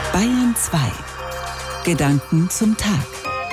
Bayern 2. Gedanken zum Tag.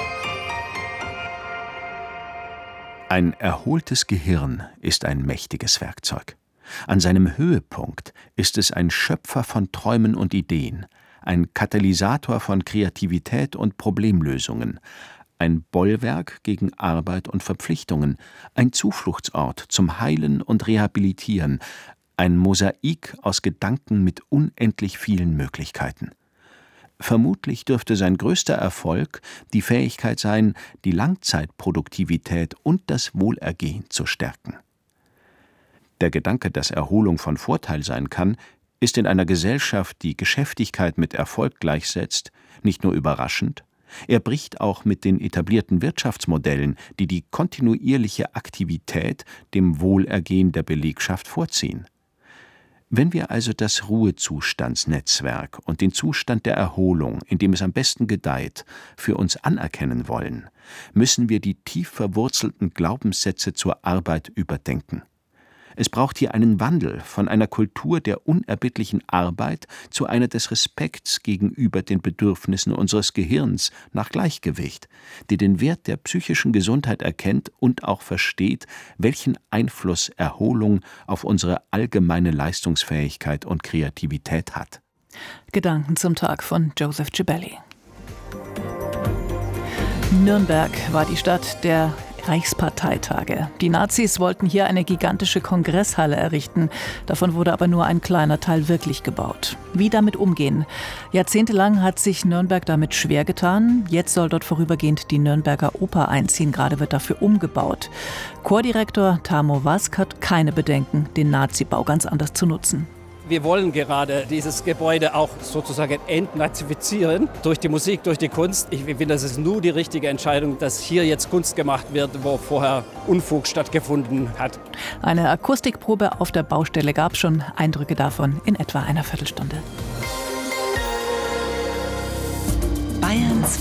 Ein erholtes Gehirn ist ein mächtiges Werkzeug. An seinem Höhepunkt ist es ein Schöpfer von Träumen und Ideen, ein Katalysator von Kreativität und Problemlösungen, ein Bollwerk gegen Arbeit und Verpflichtungen, ein Zufluchtsort zum Heilen und Rehabilitieren, ein Mosaik aus Gedanken mit unendlich vielen Möglichkeiten. Vermutlich dürfte sein größter Erfolg die Fähigkeit sein, die Langzeitproduktivität und das Wohlergehen zu stärken. Der Gedanke, dass Erholung von Vorteil sein kann, ist in einer Gesellschaft, die Geschäftigkeit mit Erfolg gleichsetzt, nicht nur überraschend, er bricht auch mit den etablierten Wirtschaftsmodellen, die die kontinuierliche Aktivität dem Wohlergehen der Belegschaft vorziehen. Wenn wir also das Ruhezustandsnetzwerk und den Zustand der Erholung, in dem es am besten gedeiht, für uns anerkennen wollen, müssen wir die tief verwurzelten Glaubenssätze zur Arbeit überdenken. Es braucht hier einen Wandel von einer Kultur der unerbittlichen Arbeit zu einer des Respekts gegenüber den Bedürfnissen unseres Gehirns nach Gleichgewicht, die den Wert der psychischen Gesundheit erkennt und auch versteht, welchen Einfluss Erholung auf unsere allgemeine Leistungsfähigkeit und Kreativität hat. Gedanken zum Tag von Joseph Cibelli. Nürnberg war die Stadt der Reichsparteitage. Die Nazis wollten hier eine gigantische Kongresshalle errichten. Davon wurde aber nur ein kleiner Teil wirklich gebaut. Wie damit umgehen? Jahrzehntelang hat sich Nürnberg damit schwer getan. Jetzt soll dort vorübergehend die Nürnberger Oper einziehen. Gerade wird dafür umgebaut. Chordirektor Tamo Wask hat keine Bedenken, den Nazi-Bau ganz anders zu nutzen. Wir wollen gerade dieses Gebäude auch sozusagen entnazifizieren, durch die Musik, durch die Kunst. Ich finde, das ist nur die richtige Entscheidung, dass hier jetzt Kunst gemacht wird, wo vorher Unfug stattgefunden hat. Eine Akustikprobe auf der Baustelle gab es schon. Eindrücke davon in etwa einer Viertelstunde. Bayern 2.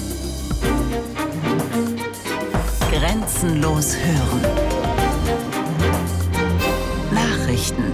Grenzenlos hören. Nachrichten.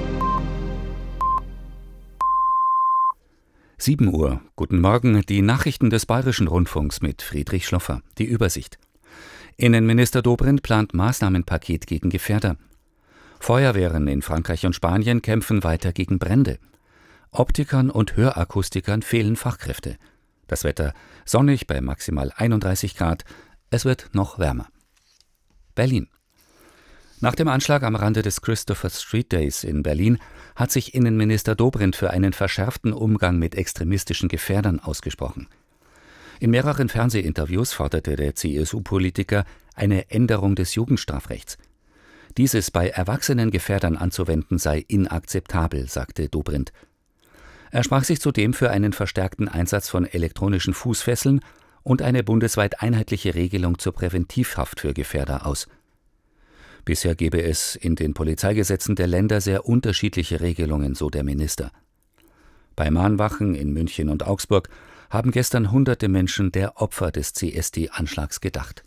7 Uhr. Guten Morgen. Die Nachrichten des Bayerischen Rundfunks mit Friedrich Schloffer. Die Übersicht. Innenminister Dobrindt plant Maßnahmenpaket gegen Gefährder. Feuerwehren in Frankreich und Spanien kämpfen weiter gegen Brände. Optikern und Hörakustikern fehlen Fachkräfte. Das Wetter sonnig bei maximal 31 Grad. Es wird noch wärmer. Berlin. Nach dem Anschlag am Rande des Christopher Street Days in Berlin hat sich Innenminister Dobrindt für einen verschärften Umgang mit extremistischen Gefährdern ausgesprochen. In mehreren Fernsehinterviews forderte der CSU-Politiker eine Änderung des Jugendstrafrechts. Dieses bei erwachsenen Gefährdern anzuwenden sei inakzeptabel, sagte Dobrindt. Er sprach sich zudem für einen verstärkten Einsatz von elektronischen Fußfesseln und eine bundesweit einheitliche Regelung zur Präventivhaft für Gefährder aus. Bisher gebe es in den Polizeigesetzen der Länder sehr unterschiedliche Regelungen, so der Minister. Bei Mahnwachen in München und Augsburg haben gestern hunderte Menschen der Opfer des CSD-Anschlags gedacht.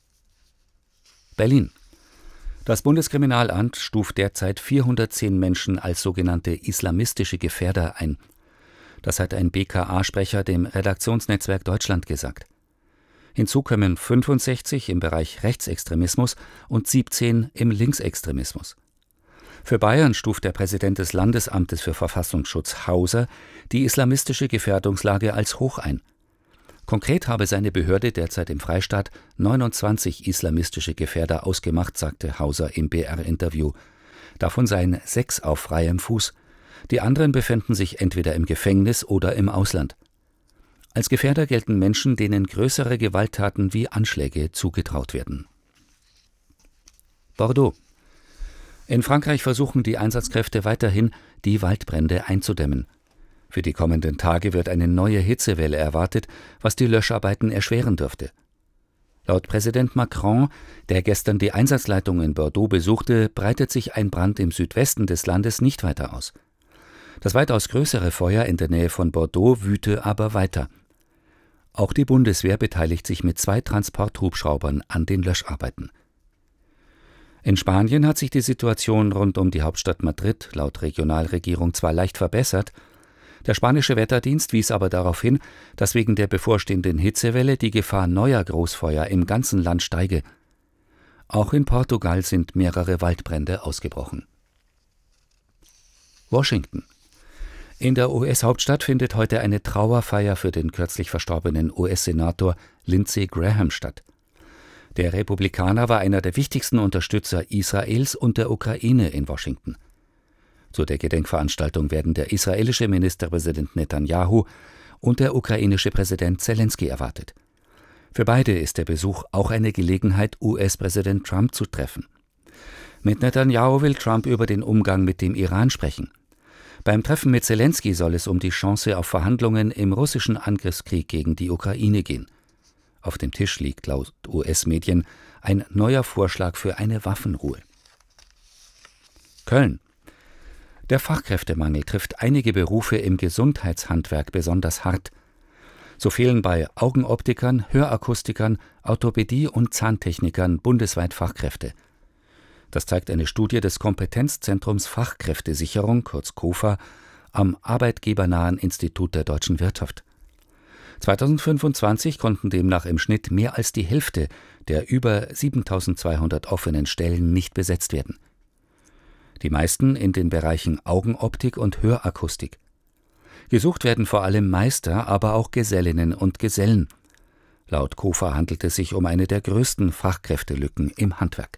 Berlin. Das Bundeskriminalamt stuft derzeit 410 Menschen als sogenannte islamistische Gefährder ein. Das hat ein BKA-Sprecher dem Redaktionsnetzwerk Deutschland gesagt. Hinzu kommen 65 im Bereich Rechtsextremismus und 17 im Linksextremismus. Für Bayern stuft der Präsident des Landesamtes für Verfassungsschutz Hauser die islamistische Gefährdungslage als hoch ein. Konkret habe seine Behörde derzeit im Freistaat 29 islamistische Gefährder ausgemacht, sagte Hauser im BR-Interview. Davon seien 6 auf freiem Fuß. Die anderen befänden sich entweder im Gefängnis oder im Ausland. Als Gefährder gelten Menschen, denen größere Gewalttaten wie Anschläge zugetraut werden. Bordeaux. In Frankreich versuchen die Einsatzkräfte weiterhin, die Waldbrände einzudämmen. Für die kommenden Tage wird eine neue Hitzewelle erwartet, was die Löscharbeiten erschweren dürfte. Laut Präsident Macron, der gestern die Einsatzleitung in Bordeaux besuchte, breitet sich ein Brand im Südwesten des Landes nicht weiter aus. Das weitaus größere Feuer in der Nähe von Bordeaux wüte aber weiter. Auch die Bundeswehr beteiligt sich mit 2 Transporthubschraubern an den Löscharbeiten. In Spanien hat sich die Situation rund um die Hauptstadt Madrid laut Regionalregierung zwar leicht verbessert, Der spanische Wetterdienst wies aber darauf hin, dass wegen der bevorstehenden Hitzewelle die Gefahr neuer Großfeuer im ganzen Land steige. Auch in Portugal sind mehrere Waldbrände ausgebrochen. Washington. In der US-Hauptstadt findet heute eine Trauerfeier für den kürzlich verstorbenen US-Senator Lindsey Graham statt. Der Republikaner war einer der wichtigsten Unterstützer Israels und der Ukraine in Washington. Zu der Gedenkveranstaltung werden der israelische Ministerpräsident Netanyahu und der ukrainische Präsident Zelensky erwartet. Für beide ist der Besuch auch eine Gelegenheit, US-Präsident Trump zu treffen. Mit Netanyahu will Trump über den Umgang mit dem Iran sprechen. Beim Treffen mit Zelensky soll es um die Chance auf Verhandlungen im russischen Angriffskrieg gegen die Ukraine gehen. Auf dem Tisch liegt laut US-Medien ein neuer Vorschlag für eine Waffenruhe. Köln. Der Fachkräftemangel trifft einige Berufe im Gesundheitshandwerk besonders hart. So fehlen bei Augenoptikern, Hörakustikern, Orthopädie- und Zahntechnikern bundesweit Fachkräfte. Das zeigt eine Studie des Kompetenzzentrums Fachkräftesicherung, kurz KOFA, am arbeitgebernahen Institut der deutschen Wirtschaft. 2025 konnten demnach im Schnitt mehr als die Hälfte der über 7.200 offenen Stellen nicht besetzt werden. Die meisten in den Bereichen Augenoptik und Hörakustik. Gesucht werden vor allem Meister, aber auch Gesellinnen und Gesellen. Laut KOFA handelt es sich um eine der größten Fachkräftelücken im Handwerk.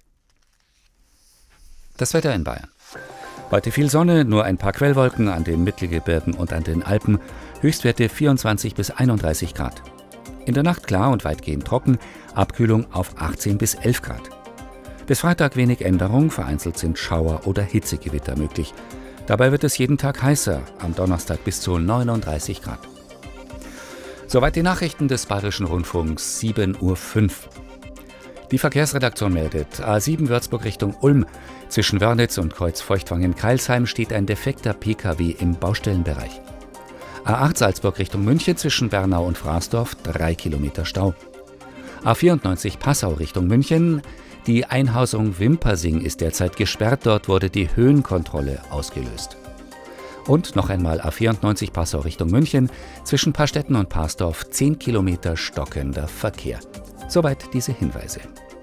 Das Wetter in Bayern. Heute viel Sonne, nur ein paar Quellwolken an den Mittelgebirgen und an den Alpen, Höchstwerte 24 bis 31 Grad. In der Nacht klar und weitgehend trocken, Abkühlung auf 18 bis 11 Grad. Bis Freitag wenig Änderung, vereinzelt sind Schauer oder Hitzegewitter möglich. Dabei wird es jeden Tag heißer, am Donnerstag bis zu 39 Grad. Soweit die Nachrichten des Bayerischen Rundfunks, 7:05 Uhr. Die Verkehrsredaktion meldet, A7 Würzburg Richtung Ulm. Zwischen Wörnitz und Kreuz Feuchtwangen-Kreilsheim steht ein defekter Pkw im Baustellenbereich. A8 Salzburg Richtung München zwischen Bernau und Fraßdorf 3 Kilometer Stau. A94 Passau Richtung München. Die Einhausung Wimpersing ist derzeit gesperrt, dort wurde die Höhenkontrolle ausgelöst. Und noch einmal A94 Passau Richtung München, zwischen Paarstetten und Parsdorf 10 Kilometer stockender Verkehr. Soweit diese Hinweise.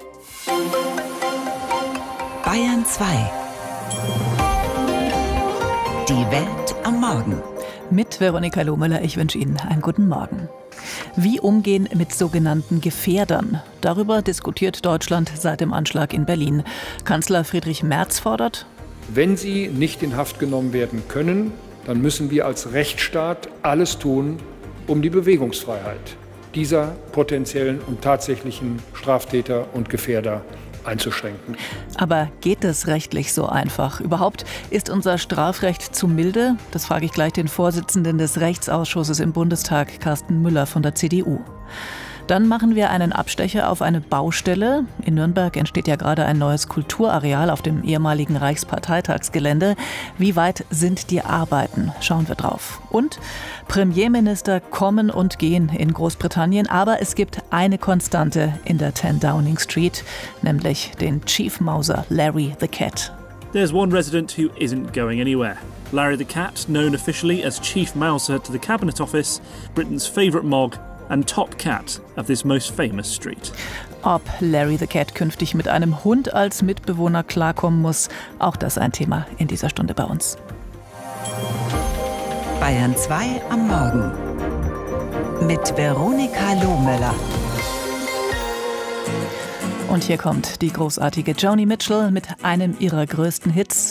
Bayern 2. Die Welt am Morgen. Mit Veronika Lohmüller, ich wünsche Ihnen einen guten Morgen. Wie umgehen mit sogenannten Gefährdern? Darüber diskutiert Deutschland seit dem Anschlag in Berlin. Kanzler Friedrich Merz fordert: Wenn sie nicht in Haft genommen werden können, dann müssen wir als Rechtsstaat alles tun, um die Bewegungsfreiheit dieser potenziellen und tatsächlichen Straftäter und Gefährder einzuschränken. Aber geht es rechtlich so einfach? Überhaupt ist unser Strafrecht zu milde? Das frage ich gleich den Vorsitzenden des Rechtsausschusses im Bundestag, Carsten Müller von der CDU. Dann machen wir einen Abstecher auf eine Baustelle. In Nürnberg entsteht ja gerade ein neues Kulturareal auf dem ehemaligen Reichsparteitagsgelände. Wie weit sind die Arbeiten? Schauen wir drauf. Und Premierminister kommen und gehen in Großbritannien, aber es gibt eine Konstante in der 10 Downing Street, nämlich den Chief Mouser Larry the Cat. There's one resident who isn't going anywhere. Larry the Cat, known officially as Chief Mouser to the Cabinet Office, Britain's favourite mog and top cat of this most famous street. Ob Larry the Cat künftig mit einem Hund als Mitbewohner klarkommen muss, auch das ein Thema in dieser Stunde bei uns. Bayern 2 am Morgen mit Veronika Lohmüller. Und hier kommt die großartige Joni Mitchell mit einem ihrer größten Hits.